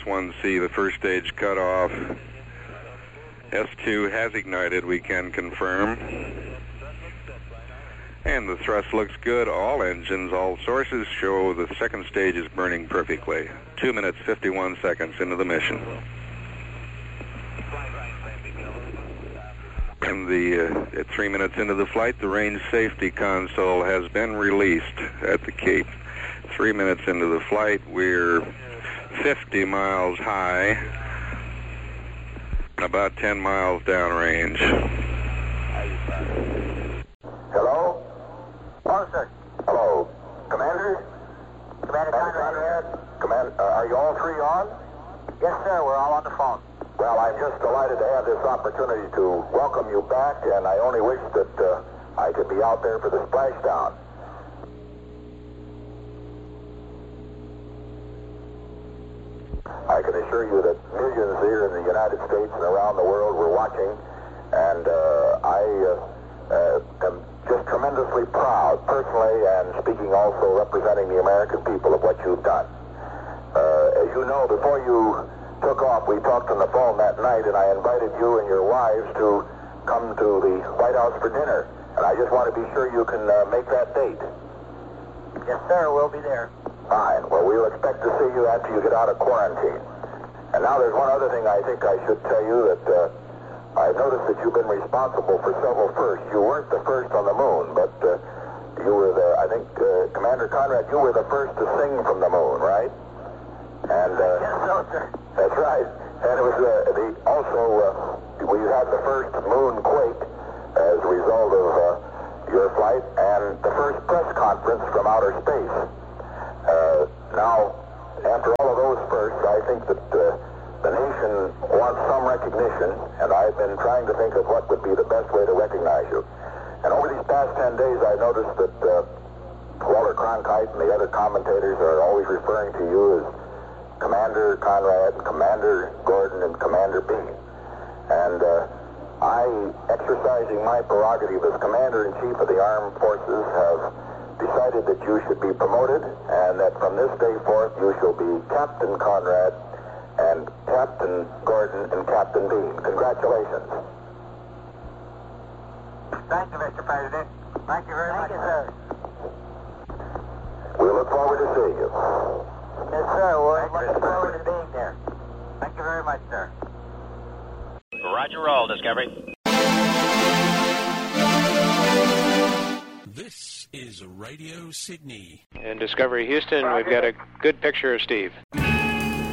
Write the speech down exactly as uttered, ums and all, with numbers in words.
one C, the first stage cut off. S two has ignited, we can confirm. And the thrust looks good. All engines, all sources show the second stage is burning perfectly. Two minutes, fifty-one seconds into the mission. And the uh, at three minutes into the flight, the range safety console has been released at the Cape. Three minutes into the flight, we're fifty miles high, about ten miles downrange. Hello? Hello, sir. Hello. Commander? Commander Conrad. Command, uh, are you all three on? Yes, sir. We're all on the phone. Well, I'm just delighted to have this opportunity to welcome you back, and I only wish that uh, I could be out there for the splashdown. I can assure you that millions here in the United States and around the world were watching, and uh, I uh, uh, am just tremendously proud, personally, and speaking also representing the American people, of what you've done. Uh, as you know, before you took off, we talked on the phone that night, and I invited you and your wives to come to the White House for dinner. And I just want to be sure you can uh, make that date. Yes, sir. We'll be there. Fine. Well, we'll expect to see you after you get out of quarantine. And now there's one other thing I think I should tell you, that uh, I've noticed that you've been responsible for several firsts. You weren't the first on the moon, but uh, you were the, I think, uh, Commander Conrad, you were the first to sing from the moon, right? And uh, Yes, so, sir. That's right. And it was uh, the also uh, we had the first moon quake as a result of uh, your flight, and the first press conference from outer space. Uh, now, after all of those firsts, I think that uh, the nation wants some recognition, and I've been trying to think of what would be the best way to recognize you. And over these past ten days, I noticed that uh, Walter Cronkite and the other commentators are always referring to you as Commander Conrad, Commander Gordon, and Commander Bean. And uh, I, exercising my prerogative as Commander-in-Chief of the Armed Forces, have decided that you should be promoted, and that from this day forth you shall be Captain Conrad and Captain Gordon and Captain Bean. Congratulations. Thank you, Mister President. Thank you very much, sir. We look forward to seeing you. Yes, sir. We're looking forward to being there. Thank you very much, sir. Roger roll, Discovery. This is Radio Sydney. In Discovery Houston, we've got a good picture of Steve.